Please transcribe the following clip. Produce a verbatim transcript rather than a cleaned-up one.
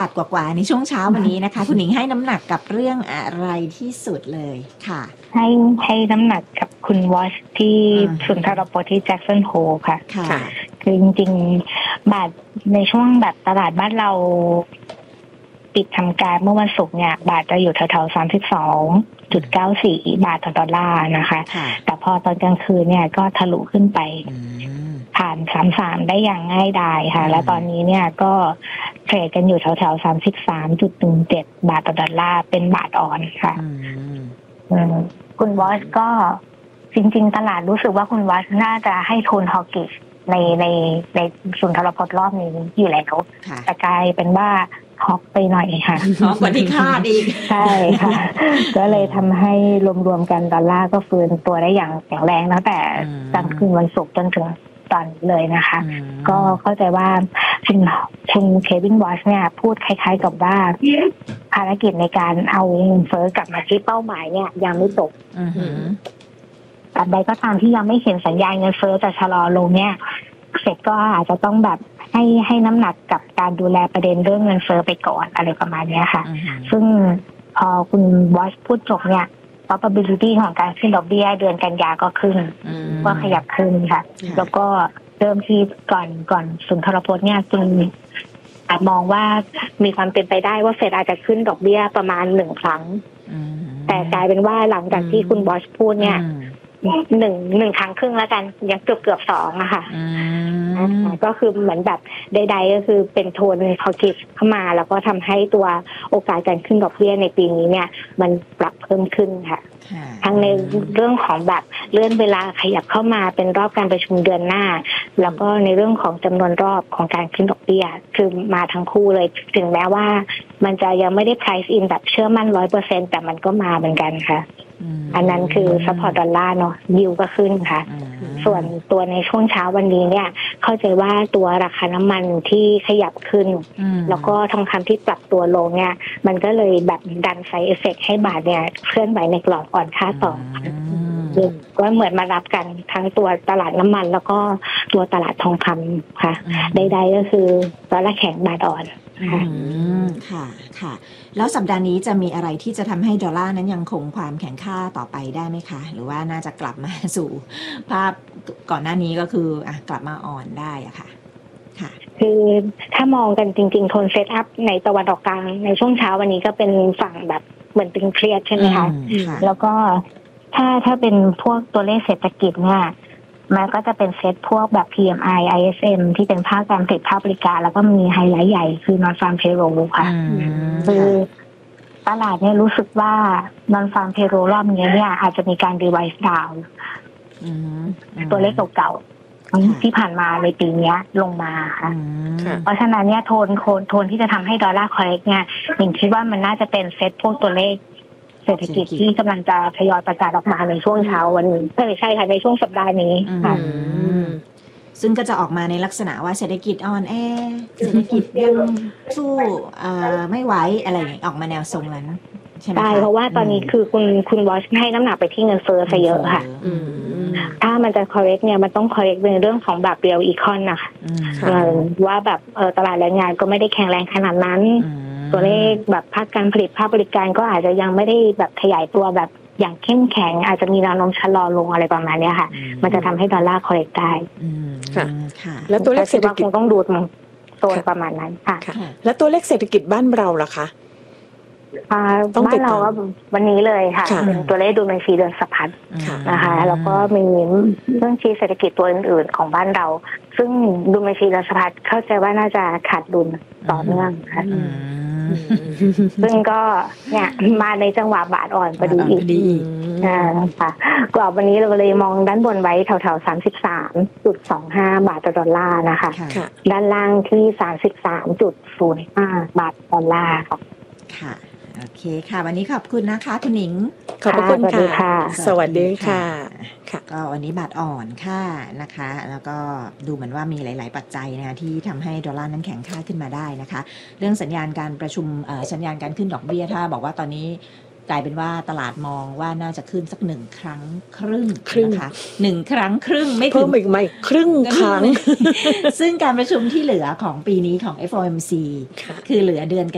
ทกว่าๆในช่วงเช้าวันนี้นะคะคุณหนิงให้น้ำหนักกับเรื่องอะไรที่สุดเลยค่ะให้ให้น้ำหนักกับคุณวอชที่ศูนย์ทรพที่แจ็คสันโฮลค่ะค่ะคือจริงๆบาทในช่วงแบบตลาดบ้านเราปิดทำการเมื่อวันศุกร์เนี่ยบาทจะอยู่แถวๆสามสิบสองจุดเก้าสี่บาทต่อดอลลาร์นะคะแต่พอตอนกลางคืนเนี่ยก็ทะลุขึ้นไปผ่านสามสิบสามได้อย่างง่ายดายค่ะและตอนนี้เนี่ยก็เทรดกันอยู่แถวๆสามสิบสามจุดหนึ่งเจ็ดบาทต่อดอลลาร์เป็นบาทอ่อนค่ะคุณวอชก็จริงๆตลาดรู้สึกว่าคุณวอชน่าจะให้โทนฮอกิชในในในศูนย์ทรพรอบนี้อยู่แล้วแต่กลายเป็นว่าฮอกไปหน่อยค่ะฮอกกว่าที่คาดอีกใช่ค่ะก็เลยทำให้รวมๆกันดอลลาร์ก็ฟื้นตัวได้อย่างแข็งแรงตั้งแต่กลางคืนวันศุกร์จนถึงตอนเลยนะคะก็เข้าใจว่าคุณคุณเควินวอชเนี่ยพูดคล้ายๆกับว่าภารกิจในการเอาเงินเฟ้อกลับมาที่เป้าหมายเนี่ยยังไม่จบแต่ใดก็ตามที่ยังไม่เห็นสัญญาณเงินเฟ้อจะชะลอลงเนี่ยเฟดก็อาจจะต้องแบบให้ให้น้ำหนักกับการดูแลประเด็นเรื่องเงินเฟ้อไปก่อนอะไรประมาณนี้ค่ะซึ่งพอคุณวอชพูดจบเนี่ย probability ของการขึ้นดอกเบี้ยเดือนกันยาก็ขึ้นก็ขยับขึ้นค่ะแล้วก็เริ่มที่ก่อนก่อนสุนทรพจน์เนี่ยคุณอาจมองว่ามีความเป็นไปได้ว่าเฟดอาจจะขึ้นดอกเบี้ยประมาณหนึ่งครั้งแต่กลายเป็นว่าหลังจากที่คุณวอชพูดเนี่ยหนึ่งหนึ่งครั้งครึ่งแล้วกันยังเกือบเกือบสองอะค่ะก็คือเหมือนแบบใดๆก็คือเป็นโทนพอคิดเข้ามาแล้วก็ทำให้ตัวโอกาสการขึ้นดอกเบี้ยในปีนี้เนี่ยมันปรับเพิ่มขึ้นค่ะทั้งในเรื่องของแบบเลื่อนเวลาขยับเข้ามาเป็นรอบการประชุมเดือนหน้าแล้วก็ในเรื่องของจำนวนรอบของการขึ้นดอกเบี้ยคือมาทั้งคู่เลยถึงแม้ว่ามันจะยังไม่ได้ price in แบบเชื่อมั่น ร้อยเปอร์เซ็นต์ แต่มันก็มาเหมือนกันค่ะอันนั้นคือซัพพอร์ตดอลลาร์เนาะยิวก็ขึ้นค่ะส่วนตัวในช่วงเช้าวันนี้เนี่ยเข้าใจว่าตัวราคาน้ำมันที่ขยับขึ้นแล้วก็ทองคำที่ปรับตัวลงเนี่ยมันก็เลยแบบดันไซด์เอฟเฟกต์ให้บาทเนี่ยเคลื่อนไหวในกรอบอ่อนค่าต่อก็เหมือนมารับกันทั้งตัวตลาดน้ำมันแล้วก็ตัวตลาดทองคำค่ะใดๆก็คือดอลลาร์แข็งบาทอ่อนค่ะค่ะแล้วสัปดาห์นี้จะมีอะไรที่จะทำให้ดอลลาร์นั้นยังคงความแข็งค่าต่อไปได้ไหมคะหรือว่าน่าจะกลับมาสู่ภาพก่อนหน้านี้ก็คืออ่ะกลับมาอ่อนได้อะค่ะค่ะคือถ้ามองกันจริงๆโทนเซตอัพในตะวันออกกลางในช่วงเช้าวันนี้ก็เป็นฝั่งแบบเหมือนตึงเครียดใช่ไหมคะแล้วก็ถ้าถ้าเป็นพวกตัวเลขเศรษฐกิจเนี่ยมันก็จะเป็นเซตพวกแบบ พี เอ็ม ไอ ไอ เอส เอ็ม ที่เป็นภาคการผลิตภาคบริการแล้วก็มีไฮไลท์ใหญ่คือ non farm payroll ค่ะคือตลาดเนี่ยรู้สึกว่า non farm payroll รอบนี้เนี่ยอาจจะมีการ revise down ตัวเลขเก่าๆที่ผ่านมาในปีนี้ลงมาค่ะเพราะฉะนั้นเนี่ยโทนโทนที่จะทำให้ดอลลาร์ correct เนี่ยหนิงคิดว่ามันน่าจะเป็นเซตพวกตัวเลขเศรษฐกิจที่กำลังจะทยอยประกาศออกมาในช่วงเช้าวันนี้ไม่ใช่ค่ะในช่วงสัปดาห์นี้ค่ะซึ่งก็จะออกมาในลักษณะว่าเศรษฐกิจอ่อนแอเศรษฐกิจยังสู้ไม่ไหวอะไรอย่างนี้ออกมาแนวทรงนั้นใช่ไหมคะใช่เพราะว่าตอนนี้คือคุณคุณวอชให้น้ำหนักไปที่เงินเฟ้อซะเยอะค่ะถ้ามันจะ correct เนี่ยมันต้อง correct ในเรื่องของแบบ real econ นะคะว่าแบบตลาดแรงงานก็ไม่ได้แข็งแรงขนาดนั้นตัวเลขแบบภาคการผลิตภาคบริการก็อาจจะยังไม่ได้แบบขยายตัวแบบอย่างเข้มแข็งอาจจะมีแนวโน้มชะลอลงอะไรประมาณนี้ค่ะมันจะทำให้ดอลลาร์คอร์เรกต์ได้ค่ะแล้วตัวเลขเศรษฐกิจคงต้องดูมันโซนประมาณนั้นค่ะแล้วตัวเลขเศรษฐกิจบ้านเราล่ะคะบ้านเราวันนี้เลยค่ะเป็นตัวเลขดูบัญชีเดือนสะพัดนะคะแล้วก็มีเรื่องชี้เศรษฐกิจตัวอื่นๆของบ้านเราซึ่งดูบัญชีเดือนสะพัดเข้าใจว่าน่าจะขาดดุลต่อเนื่องค่ะซึ่งก็เนี่ยมาในจังหวะบาทอ่อนพอดีอีกค่ะกรอบวันนี้เราเลยมองด้านบนไว้แถวๆ สามสิบสามจุดสองห้า บาทต่อดอลลาร์นะคะด้านล่างที่ สามสิบสามจุดศูนย์ห้า บาทดอลลาร์ค่ะค่ะโอเคค่ะวันนี้ขอบคุณนะคะคุณหนิงขอบคุณค่ะสวัสดีค่ะก็วันนี้บาทอ่อนค่ะนะคะแล้วก็ดูเหมือนว่ามีหลายๆปัจจัยนะคะที่ทำให้ดอลลาร์นั้นแข็งค่าขึ้นมาได้นะคะเรื่องสัญญาณการประชุมสัญญาณการขึ้นดอกเบี้ยถ้าบอกว่าตอนนี้กลายเป็นว่าตลาดมองว่าน่าจะขึ้นสักหนึ่งครั้งครึ่งนะคะหนึ่งครั้งครึ่งไม่เพิ่มอีกไหมครึ่งครั้งซึ่งการประชุมที่เหลือของปีนี้ของ เอฟ โอ เอ็ม ซี คือเหลือเดือน